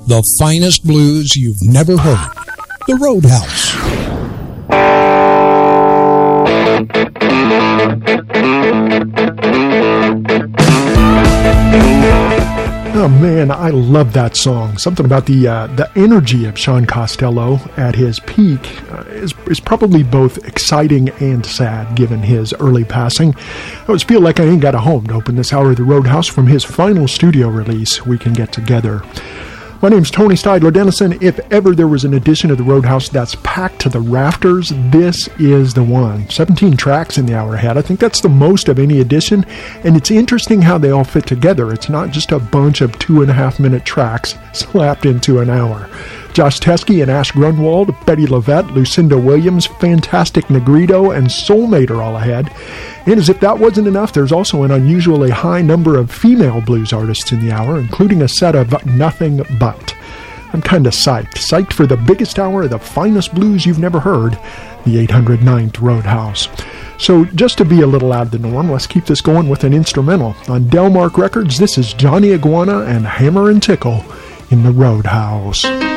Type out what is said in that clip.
The finest blues you've never heard. The Roadhouse. Oh man, I love that song. Something about the energy of Sean Costello at his peak is probably both exciting and sad, given his early passing. I always feel like I ain't got a home to open this hour of the Roadhouse from his final studio release, We Can Get Together. My name's Tony Steidler Dennison. If ever there was an edition of the Roadhouse that's packed to the rafters, this is the one. 17 tracks in the hour ahead. I think that's the most of any edition, and it's interesting how they all fit together. It's not just a bunch of 2.5-minute tracks slapped into an hour. Josh Teskey and Ash Grunwald, Betty Levette, Lucinda Williams, Fantastic Negrito, and Soulmate are all ahead. And as if that wasn't enough, there's also an unusually high number of female blues artists in the hour, including a set of Nothing But. I'm kind of psyched for the biggest hour of the finest blues you've never heard, the 809th Roadhouse. So just to be a little out of the norm, let's keep this going with an instrumental. On Delmark Records, this is Johnny Iguana and Hammer and Tickle in the Roadhouse.